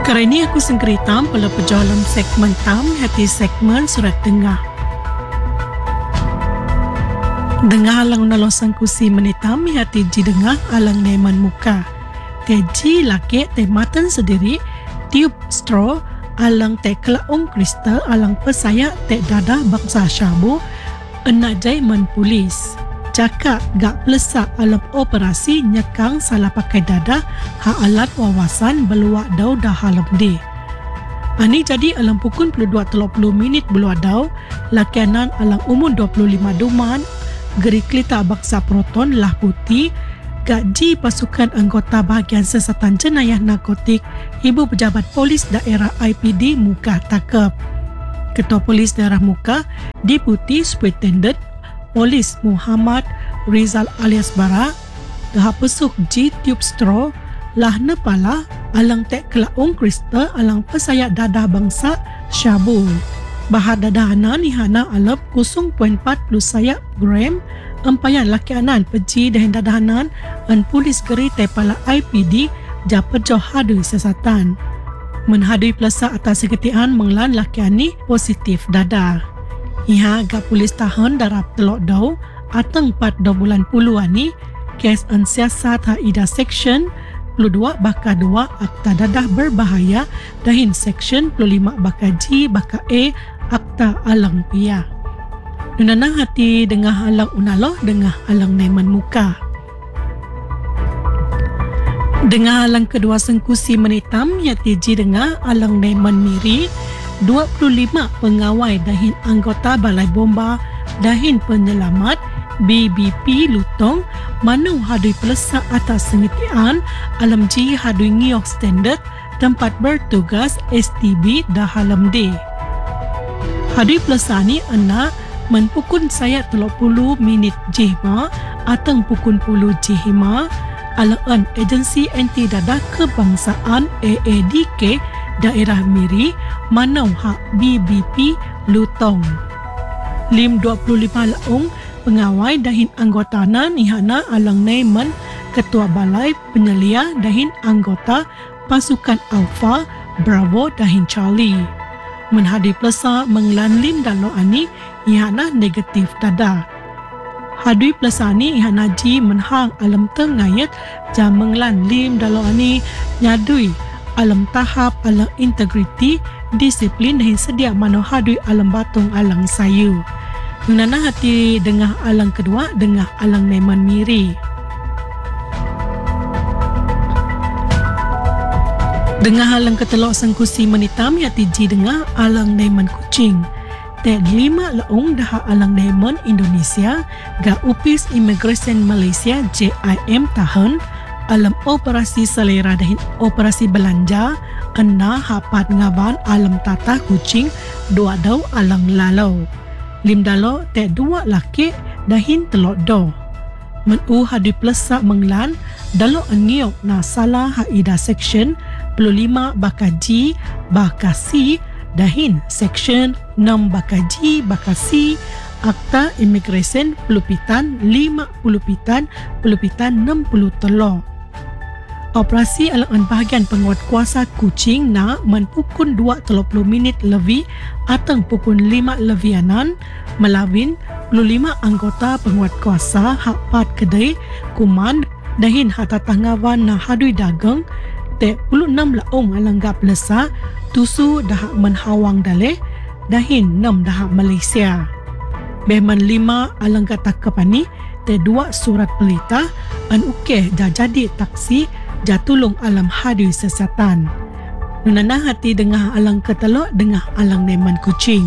Kali ini aku sengkeritam pada pejalan segmen tam hati segmen surat dengar. Dengar alang nalosang kusi menitam hati ji dengar alang neman muka. Teji laki te matan sendiri tiup straw alang te kelaung kristal alang pesaya te dadah bangsa syabu enak jai men polis. Cakap gak pelesak alam operasi nyekang salah pakai dadah hak alat wawasan beluak dau dah halam di. Ani jadi alam pukul 22.30 beluak dau lakianan alang umur 25 duman geri kelita baksa proton lah putih gaji pasukan anggota bahagian siasatan jenayah narkotik Ibu Pejabat Polis Daerah IPD Muka Takap. Ketua Polis Daerah Muka Deputi Superintendent Polis Muhammad Rizal alias Bara gahap pesuk G Tube Straw lah nepala alang tek kelaung kristal alang pesayak dadah bangsa syabu. Bahat dadahanan ihana alap 0.40 sayak gram empayan lakianan peji dahin dadahanan an polis geri tepala IPD japat joh hadu sesatan. Menhadui pelasa atas seketian menglan lakiani positif dadah. Iha agak polis tahan darab telok dau atang 4 bulan puluhan ni kes ansiasat haida section 22 baka 2 akta dadah berbahaya dahin section 25 baka G baka E akta alang pia. Nunanang hati dengah alang unaloh dengah alang neman muka. Dengah alang kedua sengkusi menitam yati ji dengah alang neman miri 25 pengawai dahin anggota Balai Bomba dahin penyelamat BBP Lutong manu hadui pelesak atas sengitian alam ji hadui ngiok standard tempat bertugas STB dah halam D. Hadui pelesak ni anak menpukun saya 30 minit jihma atang pukun 10 jihma alaan agensi anti dadah kebangsaan AADK daerah Miri manau hak BBP Lutong. 25 laung pengawai dahin anggota ihana alang naiman ketua balai penyelia dahin anggota pasukan Alpha Bravo dahin Charlie. Menhadi pelasa menglan lim dalo ani ihana negatif dadah. Hadui pelasa ni ihana ji menhang alam tengayat jam menglan lim dalo ani nyadui alam tahap alam integriti disiplin dahin sedia mano hadui alam batung alang sayu. Menana hati dengah alang kedua dengah alang neman miri. Dengah alang ketelok sengkusi menitam hati ji dengah alang neman kucing. Tek 5 laung dah alang neman Indonesia ga Upis Immigration Malaysia JIM tahan alam operasi selera dahin operasi belanja ena hapat ngaban alam tata kucing dua dau alang lalau. Lim dalo te 2 laki dahin telok do. Menu hadi pelesak menglan dalo angiok na salah haida section 25 baka G baka C dahin section 6 baka G baka C akta immigration pelupitan 5 pelupitan 60 telok. Operasi alang bahagian penguat kuasa kucing na menpukun 2.30 minit lebih atang pukun 5 levianan melawin 25 anggota penguat kuasa hak pat kedai kuman dahin hata tangawan na hadui dagang te 16 laung alang gap lesa tusu dah menhawang daleh dahin 6 dah Malaysia. Beman 5 alang kata kepani te 2 surat pelita an ukeh dah jadi taksi jatulung alam hadui sesatan. Nunana hati dengah alang ketelok dengah alang neman kucing.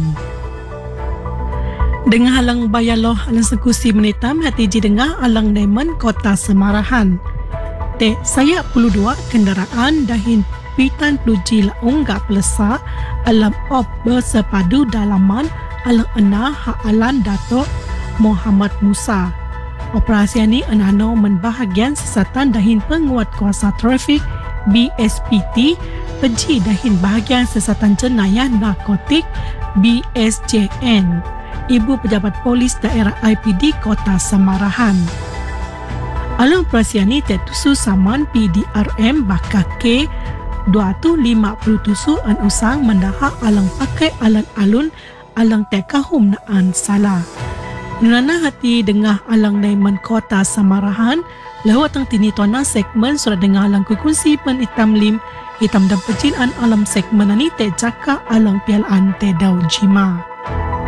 Dengah alang bayaloh alang sekusi menitam hati ji dengah alang neman kota Semarahan. Te saya 12 kenderaan dahin pitan pluji laung gak pelesa alam op bersepadu dalaman alang ena hak alan Datuk Muhammad Musa. Operasi ini enano menbahagian siasatan dahin penguat kuasa trafik BSPT peji dahin bahagian siasatan jenayah narkotik BSJN Ibu Pejabat Polis Daerah IPD Kota Semarahan. Alang operasi ini tetusu saman PDRM baka K 257 an usang mendaha alang pakai alan-alun alang tekahum naan salah. Nunana hati dengah alang naiman kota Samarahan, lewat ang tinitona segmen surat dengah alang kukunsi pen itam lim, hitam dan pecinan alam segmen ani te jaka alang pialaan te daw jima.